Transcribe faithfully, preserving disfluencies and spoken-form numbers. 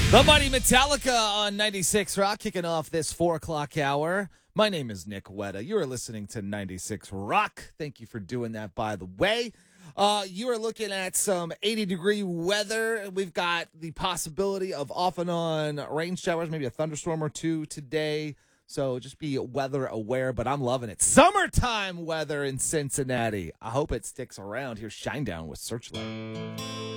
The Mighty Metallica on ninety-six Rock, kicking off this four o'clock hour. My name is Nick Wetta. You are listening to ninety-six Rock. Thank you for doing that, by the way. Uh, you are looking at some eighty-degree weather. We've got the possibility of off and on rain showers, maybe a thunderstorm or two today. So just be weather aware, but I'm loving it. Summertime weather in Cincinnati. I hope it sticks around. Here's Shinedown with Searchlight.